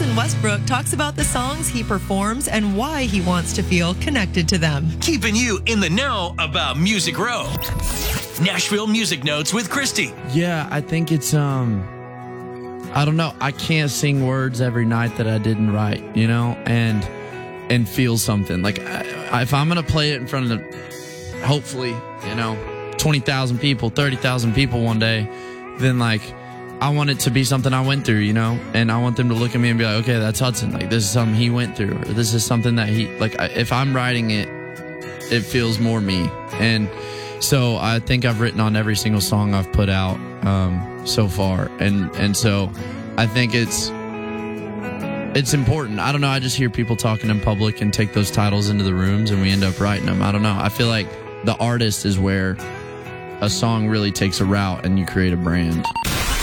Hudson Westbrook talks about the songs he performs and why he wants to feel connected to them. Keeping you in the know about Music Row. Nashville Music Notes with Christy. Yeah, I think it's, I don't know. I can't sing words every night that I didn't write, and feel something. Like, if I'm going to play it in front of hopefully, 20,000 people, 30,000 people one day, then, like, I want it to be something I went through, and I want them to look at me and be like, okay, that's Hudson. Like, this is something he went through, or this is something that if I'm writing it, it feels more me. And so I think I've written on every single song I've put out so far. And so I think it's important. I don't know. I just hear people talking in public and take those titles into the rooms and we end up writing them. I don't know. I feel like the artist is where a song really takes a route and you create a brand.